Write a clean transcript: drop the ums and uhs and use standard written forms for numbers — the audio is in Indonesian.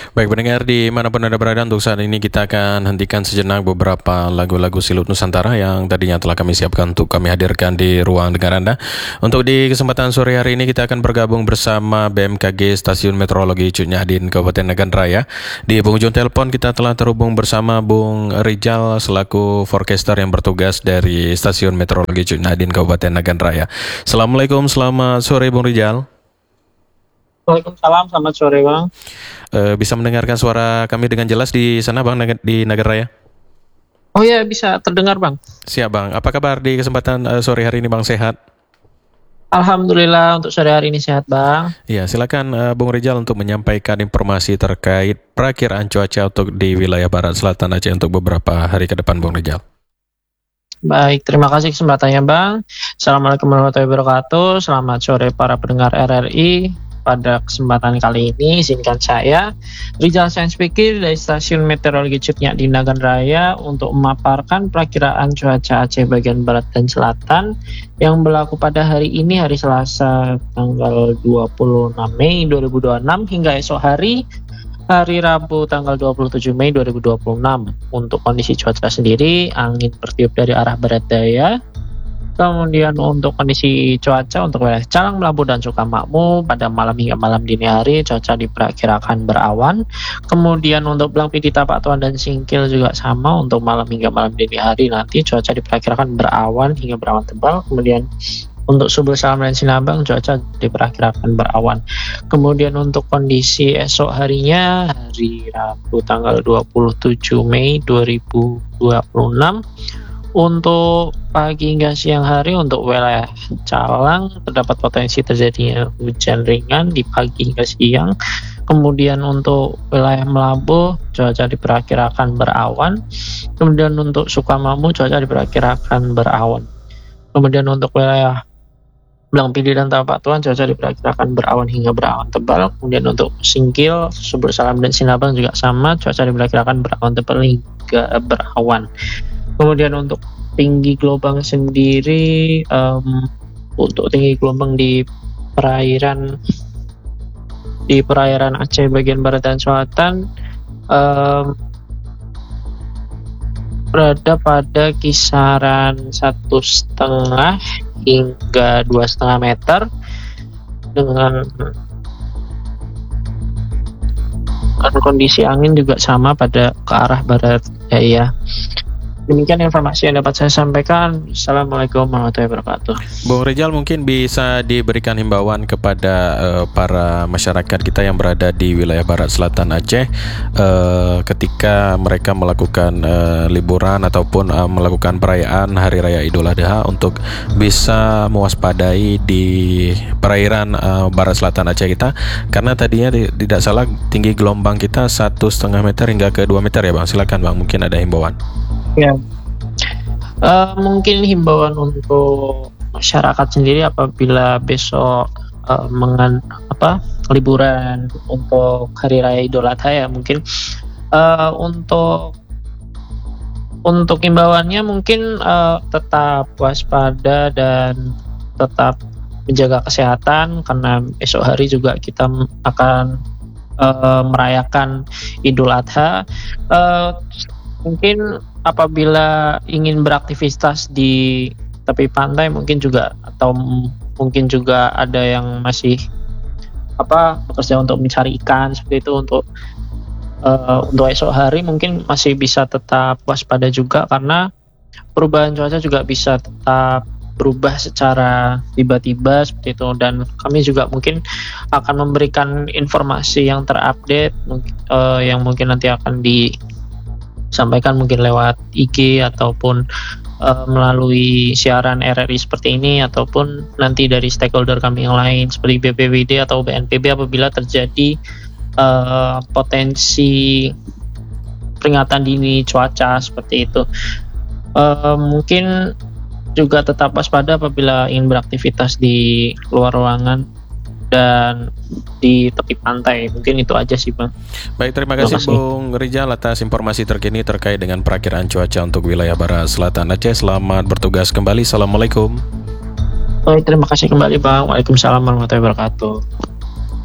Baik pendengar dimanapun Anda berada, untuk saat ini kita akan hentikan sejenak beberapa lagu-lagu Silut Nusantara yang tadinya telah kami siapkan untuk kami hadirkan di ruang dengar Anda. Untuk di kesempatan sore hari ini kita akan bergabung bersama BMKG Stasiun Meteorologi Cut Nyahdin Kabupaten Nagan Raya. Di penghujung telepon kita telah terhubung bersama Bung Rijal selaku forecaster yang bertugas dari Stasiun Meteorologi Cut Nyahdin Kabupaten Nagan Raya. Assalamualaikum, selamat sore Bung Rijal. Waalaikumsalam, selamat sore Bang. Bisa mendengarkan suara kami dengan jelas di sana Bang, di Nagan Raya? Oh ya, bisa terdengar Bang. Siap Bang, apa kabar di kesempatan sore hari ini Bang, sehat? Alhamdulillah untuk sore hari ini sehat Bang. Ya, silakan Bung Rijal untuk menyampaikan informasi terkait perakiraan cuaca untuk di wilayah Barat Selatan Aceh untuk beberapa hari ke depan Bung Rijal. Baik, terima kasih kesempatannya Bang. Assalamualaikum warahmatullahi wabarakatuh. Selamat sore para pendengar RRI. Pada kesempatan kali ini izinkan saya Rijal Sains Fikir dari Stasiun Meteorologi Cut Nyahdin Nagan Raya untuk memaparkan perakiraan cuaca Aceh bagian barat dan selatan yang berlaku pada hari ini, hari Selasa tanggal 26 Mei 2026 hingga esok hari Rabu tanggal 27 Mei 2026. Untuk kondisi cuaca sendiri, angin bertiup dari arah barat daya. Kemudian untuk kondisi cuaca untuk wilayah Calang, Melabu, dan Sukamakmur pada malam hingga malam dini hari cuaca diperkirakan berawan. Kemudian untuk Belang Pidi, Tapak Tuan, dan Singkil juga sama, untuk malam hingga malam dini hari nanti cuaca diperkirakan berawan hingga berawan tebal. Kemudian untuk Subul Salam dan Sinabang cuaca diperkirakan berawan. Kemudian untuk kondisi esok harinya, hari Rabu tanggal 27 Mei 2026, untuk pagi hingga siang hari untuk wilayah Calang terdapat potensi terjadinya hujan ringan di pagi hingga siang. Kemudian untuk wilayah Melabu cuaca diperkirakan berawan. Kemudian untuk Sukamakmur cuaca diperkirakan berawan. Kemudian untuk wilayah Belang Pidi dan Tapak Tuan cuaca diperkirakan berawan hingga berawan tebal. Kemudian untuk Singkil, Subur Salam, dan Sinabang juga sama, cuaca diperkirakan berawan tebal hingga berawan. Kemudian untuk tinggi gelombang sendiri, untuk tinggi gelombang di perairan Aceh bagian barat dan selatan berada pada kisaran 1,5 hingga 2,5 meter dengan kondisi angin juga sama pada ke arah barat daya. Demikian informasi yang dapat saya sampaikan. Assalamualaikum warahmatullahi wabarakatuh. Bung Rijal, mungkin bisa diberikan himbauan kepada para masyarakat kita yang berada di wilayah Barat Selatan Aceh ketika mereka melakukan liburan ataupun melakukan perayaan Hari Raya Idul Adha untuk bisa mewaspadai di perairan Barat Selatan Aceh kita, karena tadinya tidak salah tinggi gelombang kita 1,5 meter hingga ke 2 meter ya Bang. Silakan Bang, mungkin ada himbauan. Ya, mungkin himbauan untuk masyarakat sendiri apabila besok liburan untuk Hari Raya Idul Adha ya, mungkin untuk himbauannya mungkin tetap waspada dan tetap menjaga kesehatan, karena esok hari juga kita akan merayakan Idul Adha. Mungkin apabila ingin beraktivitas di tepi pantai mungkin juga, atau mungkin juga ada yang masih bekerja untuk mencari ikan seperti itu, untuk esok hari mungkin masih bisa tetap waspada juga, karena perubahan cuaca juga bisa tetap berubah secara tiba-tiba seperti itu. Dan kami juga mungkin akan memberikan informasi yang terupdate yang mungkin nanti akan disampaikan mungkin lewat IG ataupun melalui siaran RRI seperti ini, ataupun nanti dari stakeholder kami yang lain seperti BPWD atau BNPB apabila terjadi potensi peringatan dini cuaca seperti itu. Mungkin juga tetap waspada apabila ingin beraktivitas di luar ruangan dan di tepi pantai. Mungkin itu aja sih Bang. Baik, terima kasih Bung Rijal atas informasi terkini terkait dengan perakiraan cuaca untuk wilayah Barat Selatan Aceh. Selamat bertugas kembali. Assalamualaikum. Baik, terima kasih kembali Bang. Waalaikumsalam warahmatullahi wabarakatuh.